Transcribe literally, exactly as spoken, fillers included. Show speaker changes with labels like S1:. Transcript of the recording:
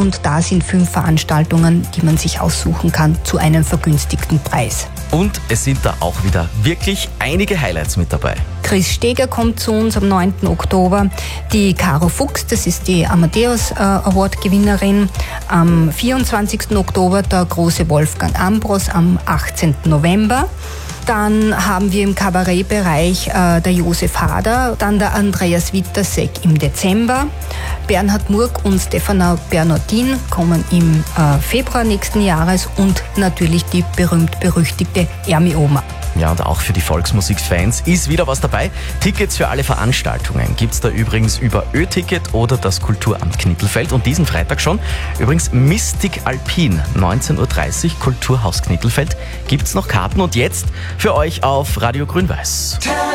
S1: und da sind fünf Veranstaltungen, die man sich aussuchen kann zu einem vergünstigten Preis.
S2: Und es sind da auch wieder wirklich einige Highlights mit dabei.
S1: Chris Steger kommt zu uns am neunten Oktober. Die Caro Fuchs, das ist die Amadeus Award Gewinnerin. Am vierundzwanzigsten Oktober der große Wolfgang Ambros am achtzehnten November. Dann haben wir im Kabarettbereich äh, der Josef Hader, dann der Andreas Wittersek im Dezember. Bernhard Murg und Stefana Bernardin kommen im äh, Februar nächsten Jahres und natürlich die berühmt-berüchtigte Ermi Oma.
S2: Ja, und auch für die Volksmusikfans ist wieder was dabei. Tickets für alle Veranstaltungen gibt's da übrigens über Ö-Ticket oder das Kulturamt Knittelfeld. Und diesen Freitag schon, übrigens Mystic Alpin, neunzehn Uhr dreißig, Kulturhaus Knittelfeld, gibt's noch Karten. Und jetzt für euch auf Radio Grün-Weiß.